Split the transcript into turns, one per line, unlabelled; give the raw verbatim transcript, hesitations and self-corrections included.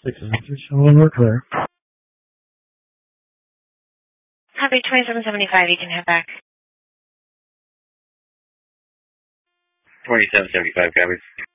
Six answers, showing we're clear.
Copy twenty-seven seventy-five, you can head back.
twenty-seven seventy-five, copy.